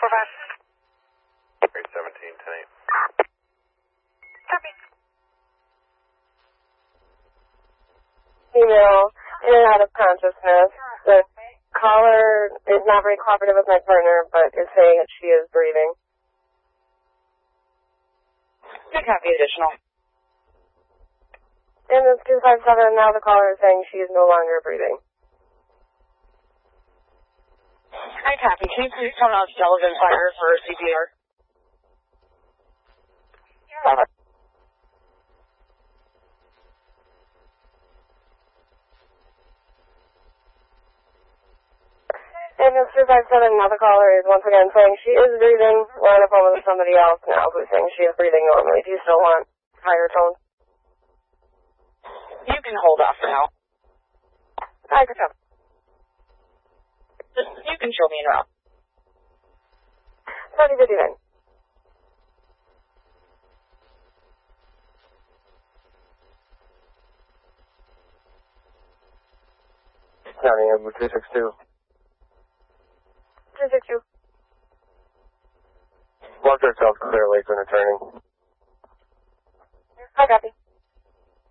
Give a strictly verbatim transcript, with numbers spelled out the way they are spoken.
four five. Grade seventeen, ten eight. Copy. Female, in and out of consciousness. The caller is not very cooperative with my partner, but is saying that she is breathing. Good copy, additional. In this two five seven, now the caller is saying she is no longer breathing. Hi, copy. Can you please turn off Sullivan Fire for C P R? Uh, In this two five seven, now the caller is once again saying she is breathing. We're on the phone with somebody else now who's saying she is breathing normally. Do you still want higher tone? You can hold off for now. I can tell. You can show me en route. thirty fifty-nine. County number two six two. two six two. Walk yourself clear, Lakeland returning. I copy.